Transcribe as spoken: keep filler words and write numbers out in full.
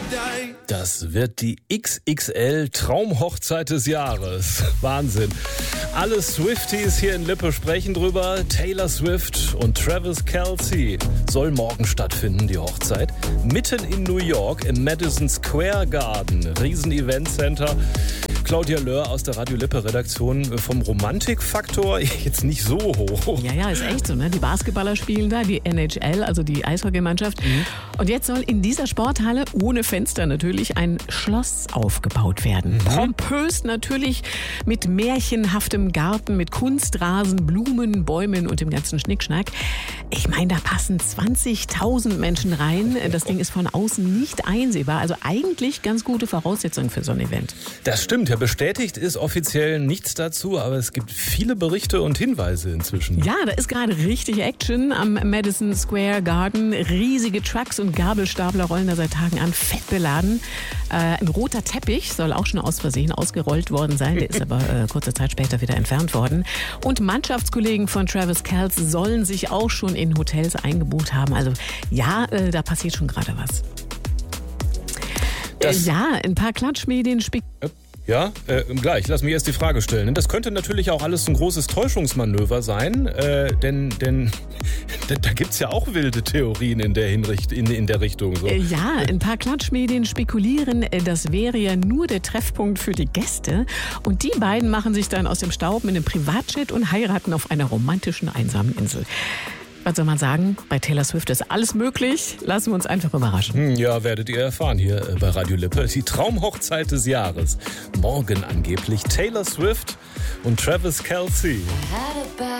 Das wird die X X L-Traumhochzeit des Jahres. Wahnsinn. Alle Swifties hier in Lippe sprechen drüber. Taylor Swift und Travis Kelce soll morgen stattfinden, die Hochzeit. Mitten in New York im Madison Square Garden. Riesen-Event-Center. Claudia Löhr aus der Radio Lippe-Redaktion. Vom Romantikfaktor jetzt nicht so hoch. Ja, ja, ist echt so. Ne? Die Basketballer spielen da, die N H L, also die Eishockeymannschaft. Mhm. Und jetzt soll in dieser Sporthalle, ohne Fenster natürlich, ein Schloss aufgebaut werden. Mhm. Pompös natürlich, mit märchenhaftem Garten, mit Kunstrasen, Blumen, Bäumen und dem ganzen Schnickschnack. Ich meine, da passen zwanzigtausend Menschen rein. Das Ding ist von außen nicht einsehbar. Also eigentlich ganz gute Voraussetzungen für so ein Event. Das stimmt. Ja, bestätigt ist offiziell nichts dazu, aber es gibt viele Berichte und Hinweise inzwischen. Ja, da ist gerade richtig Action am Madison Square Garden. Riesige Trucks und Gabelstapler rollen da seit Tagen an, fett beladen. Äh, ein roter Teppich soll auch schon aus Versehen ausgerollt worden sein. Der ist aber äh, kurze Zeit später wieder entfernt worden. Und Mannschaftskollegen von Travis Kelce sollen sich auch schon in Hotels eingebucht haben. Also ja, äh, da passiert schon gerade was. Äh, ja, ein paar Klatschmedien spekulieren. Ja, äh, gleich. Lass mich erst die Frage stellen. Das könnte natürlich auch alles ein großes Täuschungsmanöver sein, äh, denn, denn da gibt's ja auch wilde Theorien in der, Hinricht, in, in der Richtung. So. Ja, ein paar Klatschmedien spekulieren, das wäre ja nur der Treffpunkt für die Gäste. Und die beiden machen sich dann aus dem Staub mit einem Privatjet und heiraten auf einer romantischen, einsamen Insel. Was soll man sagen? Bei Taylor Swift ist alles möglich. Lassen wir uns einfach überraschen. Ja, werdet ihr erfahren hier bei Radio Lippe. Die Traumhochzeit des Jahres. Morgen angeblich Taylor Swift und Travis Kelce.